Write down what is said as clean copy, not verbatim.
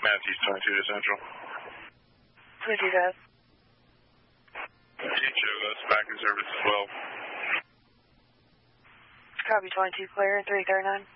Matthews 22 to Central. 22 guys. HOS back in service as well. Copy 22 clear, 339.